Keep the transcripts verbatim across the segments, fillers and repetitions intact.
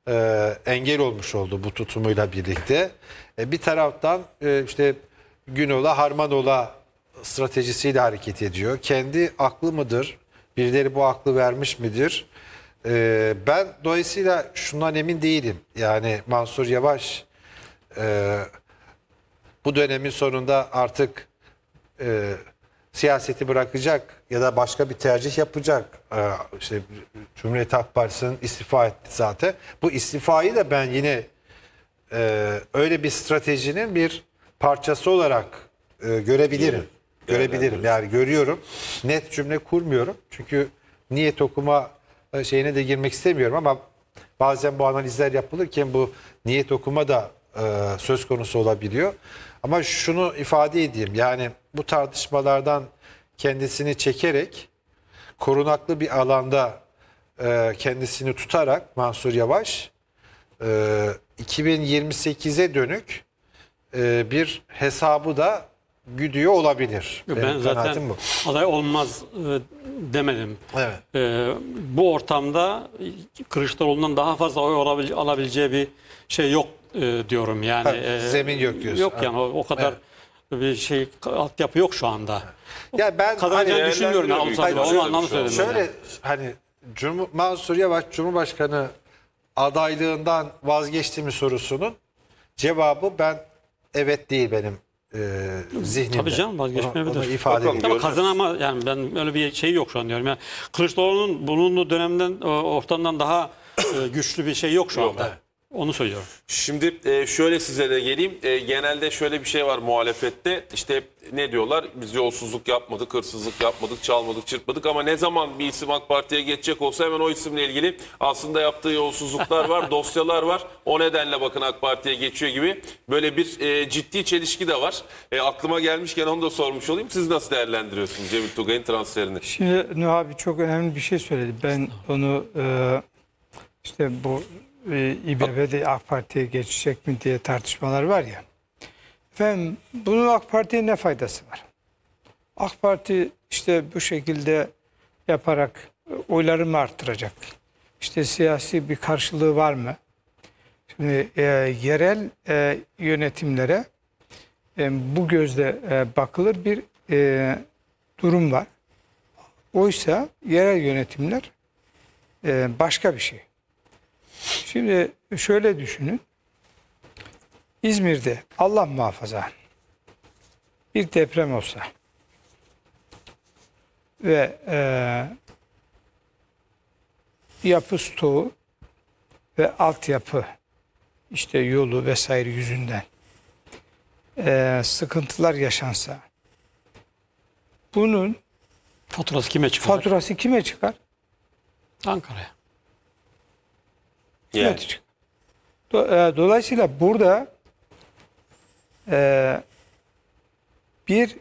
e, engel olmuş oldu bu tutumuyla birlikte. E, bir taraftan e, işte Günola Harmanola stratejisiyle hareket ediyor. Kendi aklı mıdır? Birileri bu aklı vermiş midir? E, ben dolayısıyla şundan emin değilim. Yani Mansur Yavaş e, bu dönemin sonunda artık e, siyaseti bırakacak ya da başka bir tercih yapacak. E, işte Cumhuriyet Halk Partisi'nin istifa etti zaten. Bu istifayı da ben yine e, öyle bir stratejinin bir parçası olarak e, görebilirim. Görebilirim. Yani görüyorum. Net cümle kurmuyorum. Çünkü niyet okuma e, şeyine de girmek istemiyorum ama bazen bu analizler yapılırken bu niyet okuma da e, söz konusu olabiliyor. Ama şunu ifade edeyim. Yani bu tartışmalardan kendisini çekerek korunaklı bir alanda e, kendisini tutarak Mansur Yavaş e, iki bin yirmi sekize dönük e, bir hesabı da güdüyor olabilir. Ben Benim zaten kanaatim bu. aday olmaz e, demedim. Evet. E, bu ortamda Kılıçdaroğlu'ndan daha fazla oy alabilece- alabileceği bir şey yok e, diyorum. Yani Ha, e, zemin yok diyorsun. Yok yani o, o kadar bir şey altyapı yok şu anda. Ya ben Kazanacağını hani- düşünmüyorum yani Hayır, Avustralya. şöyle Onu anlamı bir şey söyledim. Şöyle yani. hani Cum Mansur Yavaş Cumhurbaşkanı adaylığından vazgeçti mi sorusunun cevabı ben evet değil benim e, zihnimde. Tabii canım, vazgeçmeyebilir. Onu, onu ifade Bakalım, ediyorum. Ama kazanama yani ben öyle bir şey yok şu an diyorum. Yani Kılıçdaroğlu'nun bulunduğu dönemden o, ortamdan daha e, güçlü bir şey yok şu anda. Onu söylüyorum. Şimdi e, şöyle size de geleyim. E, genelde şöyle bir şey var muhalefette. İşte ne diyorlar? Biz yolsuzluk yapmadık, hırsızlık yapmadık, çalmadık, çırpmadık. Ama ne zaman bir isim AK Parti'ye geçecek olsa hemen o isimle ilgili aslında yaptığı yolsuzluklar var, dosyalar var. O nedenle bakın AK Parti'ye geçiyor gibi böyle bir e, ciddi çelişki de var. E, aklıma gelmişken onu da sormuş olayım. Siz nasıl değerlendiriyorsunuz Cemil Tugay'ın transferini? Şimdi Nuh abi çok önemli bir şey söyledi. Ben onu e, işte bu e, İBB'de AK Parti'ye geçecek mi diye tartışmalar var ya. Efendim bunun AK Parti'ye ne faydası var? AK Parti işte bu şekilde yaparak oyları mı arttıracak? İşte siyasi bir karşılığı var mı? Şimdi e, yerel e, yönetimlere e, bu gözle e, bakılır bir e, durum var. Oysa yerel yönetimler e, başka bir şey. Şimdi şöyle düşünün. İzmir'de Allah muhafaza bir deprem olsa ve e, yapı stoğu ve altyapı işte yolu vesaire yüzünden e, sıkıntılar yaşansa bunun Faturası kime çıkar? faturası kime çıkar? Ankara'ya. Yani. Evet, çıkar. Do- e, Dolayısıyla burada e, bir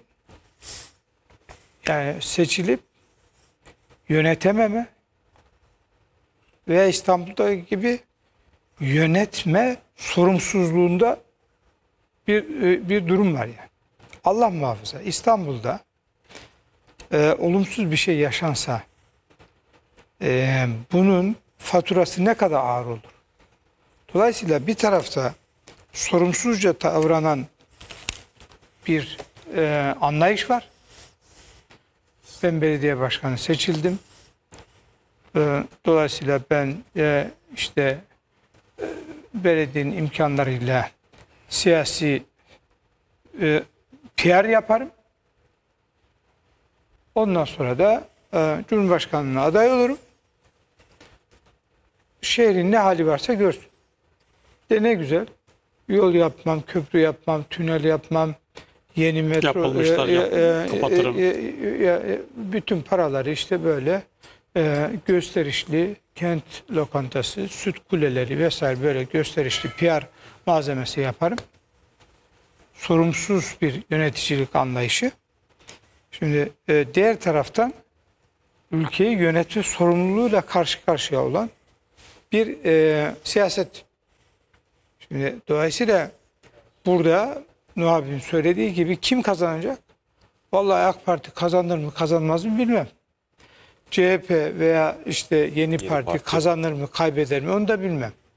yani seçilip yönetememe veya İstanbul'daki gibi yönetme sorumsuzluğunda bir e, bir durum var yani. Allah muhafaza İstanbul'da e, olumsuz bir şey yaşansa e, bunun faturası ne kadar ağır olur? Dolayısıyla bir tarafta sorumsuzca davranan bir e, anlayış var. Ben belediye başkanı seçildim. E, dolayısıyla ben e, işte e, belediyenin imkanlarıyla siyasi e, P R yaparım. Ondan sonra da e, Cumhurbaşkanlığına aday olurum. Şehrin ne hali varsa görsün. De ne güzel. Yol yapmam, köprü yapmam, tünel yapmam, yeni metro Yapılmışlar, yap- kapatırım. e, e, e, bütün paraları işte böyle e, gösterişli kent lokantası, süt kuleleri vesaire böyle gösterişli P R malzemesi yaparım. Sorumsuz bir yöneticilik anlayışı. Şimdi e, diğer taraftan ülkeyi yönetme sorumluluğuyla karşı karşıya olan bir e, siyaset. Şimdi dolayısıyla burada Nuh abinin söylediği gibi kim kazanacak? Vallahi AK Parti kazanır mı kazanmaz mı bilmem. C H P veya işte Yeni, Yeni Parti, Parti kazanır mı kaybeder mi onu da bilmem.